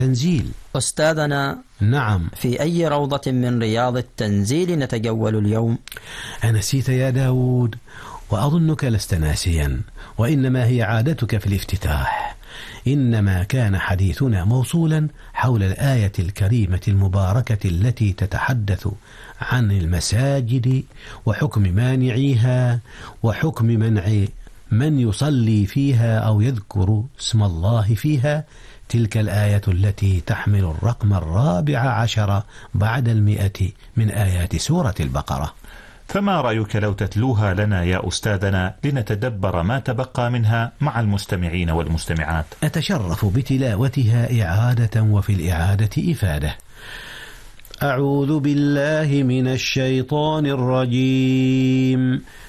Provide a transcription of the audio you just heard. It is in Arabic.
تنزيل. أستاذنا، نعم. في أي روضة من رياض التنزيل نتجول اليوم؟ أنسيت يا داود؟ وأظنك لست ناسيا، وإنما هي عادتك في الافتتاح. إنما كان حديثنا موصولا حول الآية الكريمة المباركة التي تتحدث عن المساجد وحكم مانعيها وحكم منع من يصلي فيها أو يذكر اسم الله فيها. تلك الآية التي تحمل الرقم 14 بعد 100 من آيات سورة البقرة. فما رأيك لو تتلوها لنا يا أستاذنا لنتدبر ما تبقى منها مع المستمعين والمستمعات؟ أتشرف بتلاوتها إعادة، وفي الإعادة إفادة. أعوذ بالله من الشيطان الرجيم.